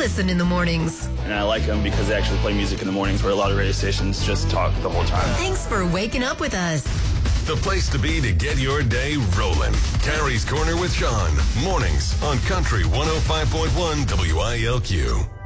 listen in the mornings. And I like them because they actually play music in the mornings where a lot of radio stations just talk the whole time. Thanks for waking up with us. The place to be to get your day rolling. Carrie's Corner with Sean. Mornings on Country 105.1 WILQ.